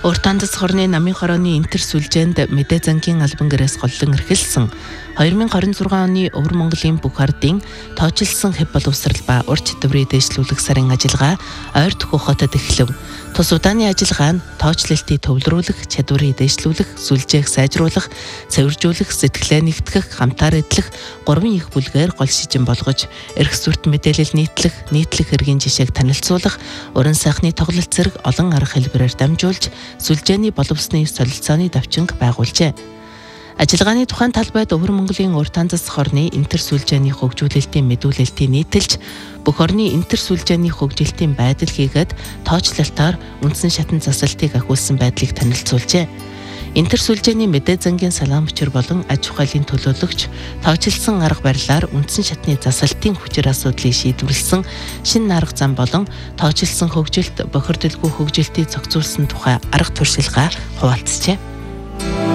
Уртан засаг хорны намын хорооны интер сүлжээнд мэдээ зангийн албан гэрээс голлон эрхэлсэн 2026 оны Өвөр Монголын бүх ардын тооцоолсон хэв боловсрал ба ур чадварыг дэвшлүүлэх сарын ажиллагаа ойр дөхөх хотод эхлэв. Тус удааны ажиллагаа нь тооцоололтыг төвлөрүүлэх, чадварыг дэвшлүүлэх, сүлжээх сайжруулах, цэвэржүүлэх, сэтгэлээ нэгтгэх, хамтаар эдлэх 3 их бүлгээр гол шижин болгож, эрх сүрт мэдээлэл нийтлэх хэргийн жишээг танилцуулах, уран сайхны тоглолт зэрэг олон арга хэлбэрээр дамжуулж, сүлжээний боловсны солилцооны давчинг байгуулжээ. Ажиллагааны тухайн талбайд Өвөр Монголын уртан засаг хорны интер сүлжээний хөгжүүлэлтийн мэдүүлэлтийг нийтэлж, бүх орны интер сүлжээний хөгжилтийн байдал хийгээд тооцоололтоор үндсэн шатны засалтыг ахиулсан байдлыг танилцуулжээ. Интер сүлжээний мэдээ зангийн салаан бичвэр болон аж ахуйлын төлөөлөгч тооцоолсон арга барилаар үндсэн шатны засалтын хүчир асуудлыг шийдвэрлсэн шинэ арга зам болон тооцоолсон хөгжилт бохирдолгүй хөгжилтийг зохицуулсан тухай арга туршилгаа хуваалцжээ.